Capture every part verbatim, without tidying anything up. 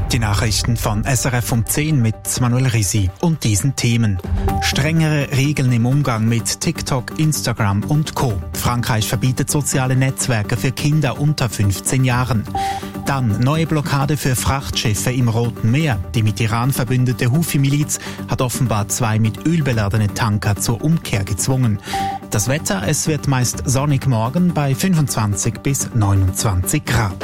Die Nachrichten von S R F um zehn mit Manuel Risi und diesen Themen. Strengere Regeln im Umgang mit TikTok, Instagram und Co. Frankreich verbietet soziale Netzwerke für Kinder unter fünfzehn Jahren. Dann neue Blockade für Frachtschiffe im Roten Meer. Die mit Iran verbündete Houthi-Miliz hat offenbar zwei mit Öl beladene Tanker zur Umkehr gezwungen. Das Wetter, es wird meist sonnig morgen bei fünfundzwanzig bis neunundzwanzig Grad.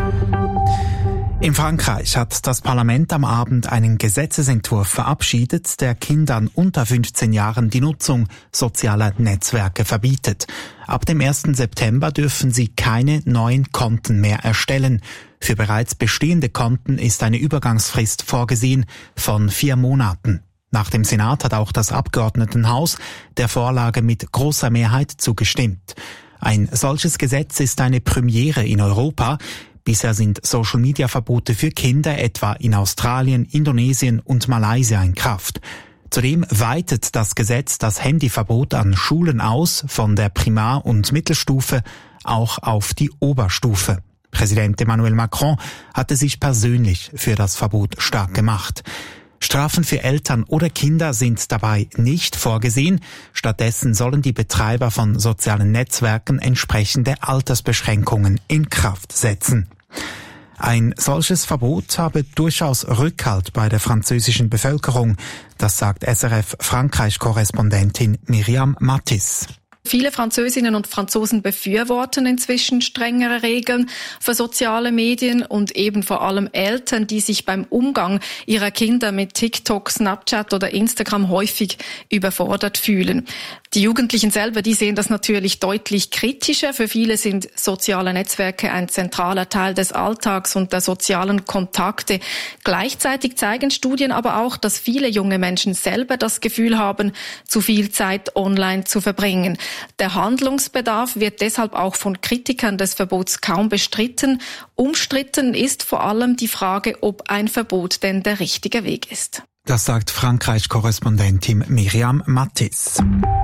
In Frankreich hat das Parlament am Abend einen Gesetzesentwurf verabschiedet, der Kindern unter fünfzehn Jahren die Nutzung sozialer Netzwerke verbietet. Ab dem ersten September dürfen sie keine neuen Konten mehr erstellen. Für bereits bestehende Konten ist eine Übergangsfrist vorgesehen von vier Monaten. Nach dem Senat hat auch das Abgeordnetenhaus der Vorlage mit großer Mehrheit zugestimmt. Ein solches Gesetz ist eine Premiere in Europa. Bisher sind Social-Media-Verbote für Kinder etwa in Australien, Indonesien und Malaysia in Kraft. Zudem weitet das Gesetz das Handyverbot an Schulen aus, von der Primar- und Mittelstufe auch auf die Oberstufe. Präsident Emmanuel Macron hatte sich persönlich für das Verbot stark gemacht. Strafen für Eltern oder Kinder sind dabei nicht vorgesehen. Stattdessen sollen die Betreiber von sozialen Netzwerken entsprechende Altersbeschränkungen in Kraft setzen. Ein solches Verbot habe durchaus Rückhalt bei der französischen Bevölkerung. Das sagt S R F-Frankreich-Korrespondentin Myriam Mattis. Viele Französinnen und Franzosen befürworten inzwischen strengere Regeln für soziale Medien und eben vor allem Eltern, die sich beim Umgang ihrer Kinder mit TikTok, Snapchat oder Instagram häufig überfordert fühlen. Die Jugendlichen selber, die sehen das natürlich deutlich kritischer. Für viele sind soziale Netzwerke ein zentraler Teil des Alltags und der sozialen Kontakte. Gleichzeitig zeigen Studien aber auch, dass viele junge Menschen selber das Gefühl haben, zu viel Zeit online zu verbringen. Der Handlungsbedarf wird deshalb auch von Kritikern des Verbots kaum bestritten. Umstritten ist vor allem die Frage, ob ein Verbot denn der richtige Weg ist. Das sagt Frankreich-Korrespondentin Myriam Mattis.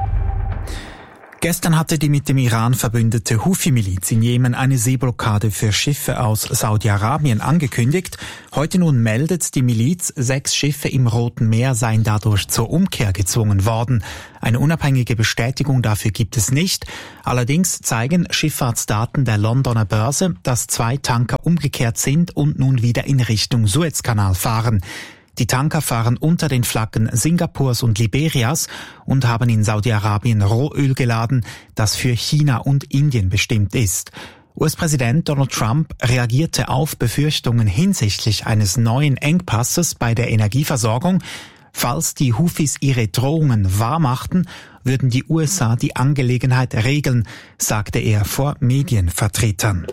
Gestern hatte die mit dem Iran verbündete Houthi-Miliz in Jemen eine Seeblockade für Schiffe aus Saudi-Arabien angekündigt. Heute nun meldet die Miliz, sechs Schiffe im Roten Meer seien dadurch zur Umkehr gezwungen worden. Eine unabhängige Bestätigung dafür gibt es nicht. Allerdings zeigen Schifffahrtsdaten der Londoner Börse, dass zwei Tanker umgekehrt sind und nun wieder in Richtung Suezkanal fahren. Die Tanker fahren unter den Flaggen Singapurs und Liberias und haben in Saudi-Arabien Rohöl geladen, das für China und Indien bestimmt ist. U S-Präsident Donald Trump reagierte auf Befürchtungen hinsichtlich eines neuen Engpasses bei der Energieversorgung. Falls die Houthis ihre Drohungen wahrmachten, würden die U S A die Angelegenheit regeln, sagte er vor Medienvertretern.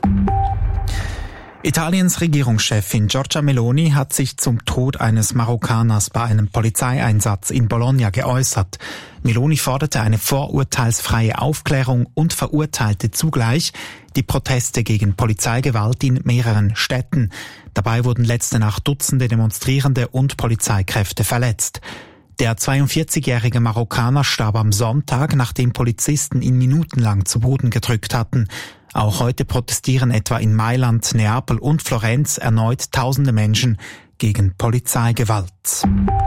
Italiens Regierungschefin Giorgia Meloni hat sich zum Tod eines Marokkaners bei einem Polizeieinsatz in Bologna geäußert. Meloni forderte eine vorurteilsfreie Aufklärung und verurteilte zugleich die Proteste gegen Polizeigewalt in mehreren Städten. Dabei wurden letzte Nacht Dutzende Demonstrierende und Polizeikräfte verletzt. Der zweiundvierzigjährige Marokkaner starb am Sonntag, nachdem Polizisten ihn minutenlang zu Boden gedrückt hatten. Auch heute protestieren etwa in Mailand, Neapel und Florenz erneut tausende Menschen gegen Polizeigewalt.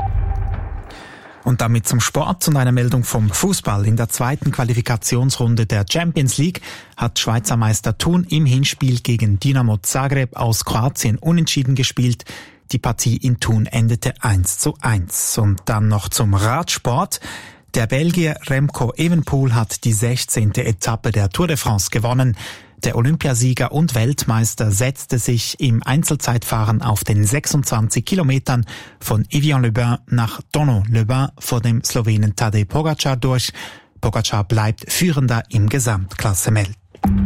Und damit zum Sport und einer Meldung vom Fußball. In der zweiten Qualifikationsrunde der Champions League hat Schweizer Meister Thun im Hinspiel gegen Dinamo Zagreb aus Kroatien unentschieden gespielt. Die Partie in Thun endete eins zu eins. Und dann noch zum Radsport. Der Belgier Remco Evenepoel hat die sechzehnte Etappe der Tour de France gewonnen. Der Olympiasieger und Weltmeister setzte sich im Einzelzeitfahren auf den sechsundzwanzig Kilometern von Evian-le-Bain nach Dono-le-Bain vor dem Slowenen Tadej Pogačar durch. Pogačar bleibt Führender im Gesamtklassement.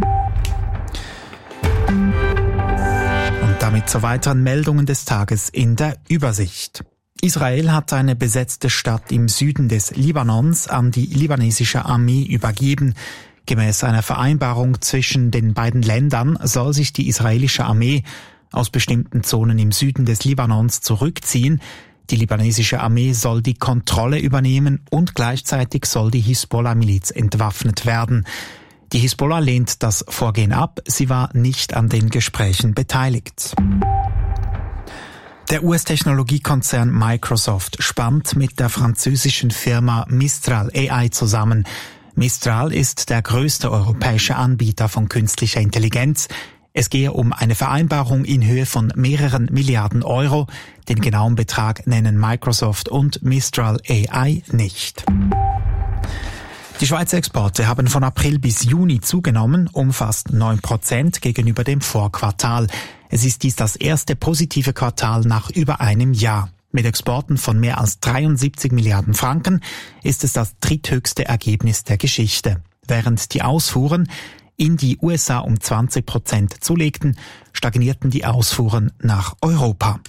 Und damit zu weiteren Meldungen des Tages in der Übersicht. Israel hat eine besetzte Stadt im Süden des Libanons an die libanesische Armee übergeben. Gemäß einer Vereinbarung zwischen den beiden Ländern soll sich die israelische Armee aus bestimmten Zonen im Süden des Libanons zurückziehen. Die libanesische Armee soll die Kontrolle übernehmen und gleichzeitig soll die Hisbollah-Miliz entwaffnet werden. Die Hisbollah lehnt das Vorgehen ab. Sie war nicht an den Gesprächen beteiligt. Der U S-Technologiekonzern Microsoft spannt mit der französischen Firma Mistral A I zusammen. Mistral ist der größte europäische Anbieter von künstlicher Intelligenz. Es gehe um eine Vereinbarung in Höhe von mehreren Milliarden Euro. Den genauen Betrag nennen Microsoft und Mistral A I nicht. Die Schweizer Exporte haben von April bis Juni zugenommen, um fast neun Prozent gegenüber dem Vorquartal. Es ist dies das erste positive Quartal nach über einem Jahr. Mit Exporten von mehr als dreiundsiebzig Milliarden Franken ist es das dritthöchste Ergebnis der Geschichte. Während die Ausfuhren in die U S A um zwanzig Prozent zulegten, stagnierten die Ausfuhren nach Europa.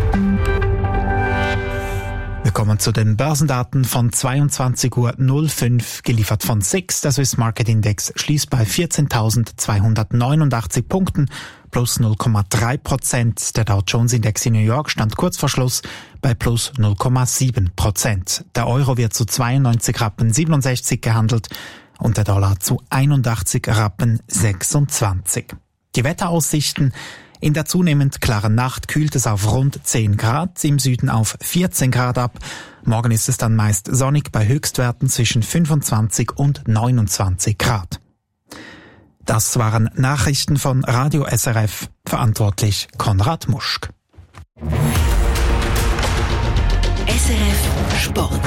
Wir kommen zu den Börsendaten von zweiundzwanzig Uhr fünf, geliefert von S I X. Der Swiss Market Index schließt bei vierzehntausendzweihundertneunundachtzig Punkten, plus null Komma drei Prozent. Der Dow Jones Index in New York stand kurz vor Schluss bei plus null Komma sieben Prozent. Der Euro wird zu zweiundneunzig Rappen siebenundsechzig gehandelt und der Dollar zu einundachtzig Rappen sechsundzwanzig. Die Wetteraussichten: In der zunehmend klaren Nacht kühlt es auf rund zehn Grad, im Süden auf vierzehn Grad ab. Morgen ist es dann meist sonnig bei Höchstwerten zwischen fünfundzwanzig und neunundzwanzig Grad. Das waren Nachrichten von Radio S R F, verantwortlich Konrad Muschk. S R F Sport.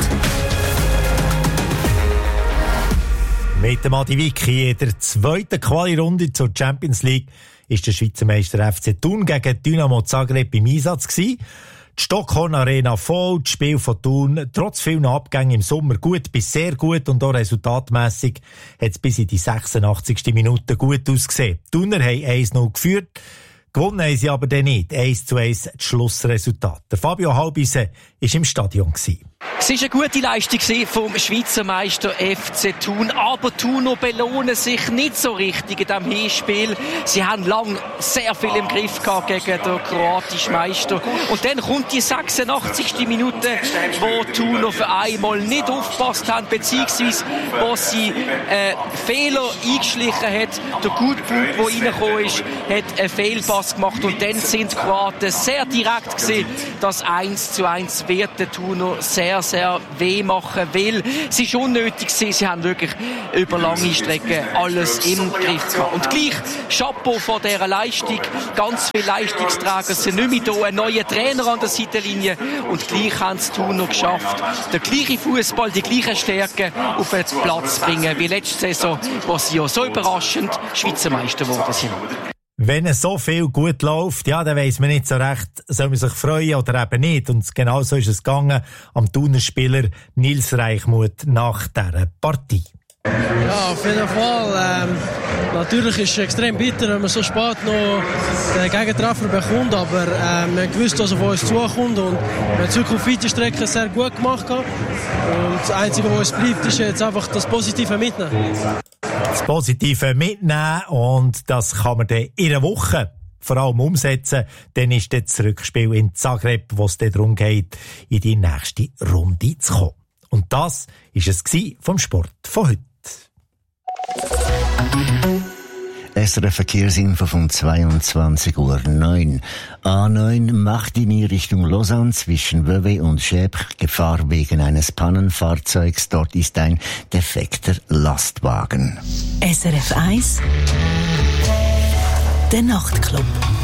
Mit dem Adi Vicky in der zweiten Quali-Runde zur Champions League ist der Schweizer Meister F C Thun gegen Dynamo Zagreb im Einsatz gewesen. Die Stockhorn Arena voll, das Spiel von Thun trotz vielen Abgängen im Sommer gut bis sehr gut und auch resultatmässig hat es bis in die sechsundachtzigste Minute gut ausgesehen. Die Thuner haben eins null geführt, gewonnen haben sie aber dann nicht. eins zu eins das Schlussresultat. Der Fabio Halbisen war im Stadion gewesen. Es war eine gute Leistung vom Schweizer Meister F C Thun, aber Thuner belohnen sich nicht so richtig in diesem Hinspiel. Sie haben lang sehr viel im Griff gehabt gegen den kroatischen Meister. Und dann kommt die sechsundachtzigste Minute, wo Thuner für einmal nicht aufgepasst haben, beziehungsweise wo sie äh, Fehler eingeschlichen hat. Der Gutpunkt, der reingekommen ist, hat einen Fehlpass gemacht und dann sind die Kroaten sehr direkt gewesen. Das eins zu eins wird der Thuner sehr sehr weh machen, weil sie schon unnötig sind. Sie haben wirklich über lange Strecken alles im Griff gehabt. Und gleich Chapeau vor dieser Leistung. Ganz viele Leistungsträger sind nicht mehr da. Ein neuer Trainer an der Seitenlinie. Und gleich haben sie Thuner geschafft, den gleichen Fußball, die gleichen Stärken auf den Platz zu bringen wie letzte Saison, wo sie ja so überraschend Schweizer Meister geworden sind. Wenn es so viel gut läuft, ja, dann weiss man nicht so recht, soll man sich freuen oder eben nicht. Und genau so ist es gegangen am Thuner Spieler Nils Reichmuth nach dieser Partie. Ja, auf jeden Fall. Ähm, natürlich ist es extrem bitter, wenn man so spät noch den Gegentreffer bekommt, aber ähm, wir haben gewusst, was auf uns zukommt und wir haben wirklich auf weite Strecken sehr gut gemacht. Und das Einzige, was uns bleibt, ist jetzt einfach das Positive mitnehmen. Das Positive mitnehmen und das kann man dann in einer Woche vor allem umsetzen. Dann ist das Rückspiel in Zagreb, wo es dann darum geht, in die nächste Runde zu kommen. Und das war es vom Sport von heute. S R F Verkehrsinfo von zweiundzwanzig Uhr neun. A neun macht in die Richtung Lausanne zwischen Vevey und Schäbch Gefahr wegen eines Pannenfahrzeugs. Dort ist ein defekter Lastwagen. S R F eins Der Nachtclub.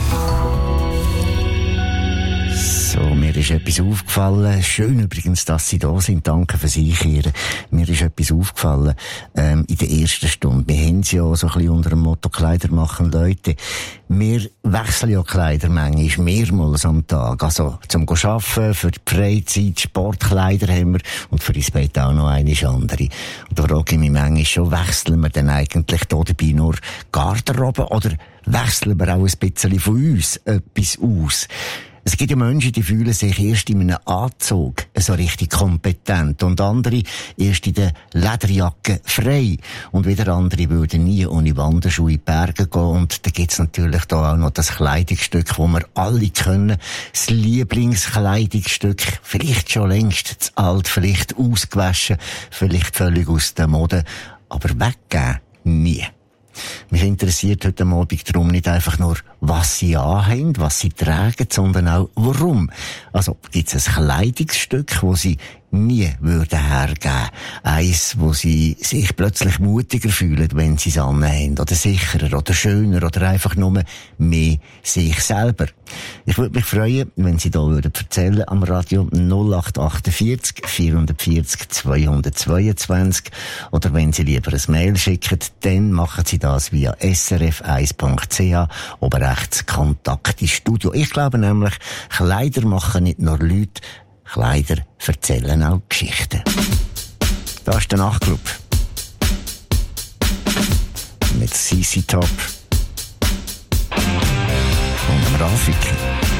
So, mir ist etwas aufgefallen. Schön übrigens, dass Sie da sind. Danke fürs Einkehren. Mir ist etwas aufgefallen, ähm, in der ersten Stunde. Wir haben sie ja so ein bisschen unter dem Motto Kleider machen Leute. Wir wechseln ja Kleider manchmal mehrmals am Tag. Also, zum Arbeiten, für die Freizeit, Sportkleider haben wir und für das Bett auch noch eine andere. Und da frage ich mich manchmal schon, wechseln wir denn eigentlich da dabei nur Garderobe oder wechseln wir auch ein bisschen von uns etwas aus? Es gibt ja Menschen, die fühlen sich erst in einem Anzug so richtig kompetent und andere erst in der Lederjacke frei. Und wieder andere würden nie ohne Wanderschuhe in die Berge gehen. Und da gibt's natürlich da auch noch das Kleidungsstück, das wir alle können. Das Lieblingskleidungsstück, vielleicht schon längst zu alt, vielleicht ausgewaschen, vielleicht völlig aus der Mode, aber weggeben nie. Mich interessiert heute Abend darum nicht einfach nur, was sie anhaben, was sie tragen, sondern auch warum. Also gibt es ein Kleidungsstück, wo sie nie würden hergeben. Eins, wo sie sich plötzlich mutiger fühlen, wenn sie es anhaben. Oder sicherer, oder schöner, oder einfach nur mehr sich selber. Ich würde mich freuen, wenn Sie da würden erzählen am Radio null acht achtundvierzig vierhundertvierzig zweihundertzweiundzwanzig. Oder wenn Sie lieber ein Mail schicken, dann machen Sie das via s r f eins punkt c h, oben rechts Kontakt ins Studio. Ich glaube nämlich, Kleider machen nicht nur Leute, Kleider erzählen auch Geschichten. Da ist der Nachtclub. Mit C C Top. Und dem Rafiki.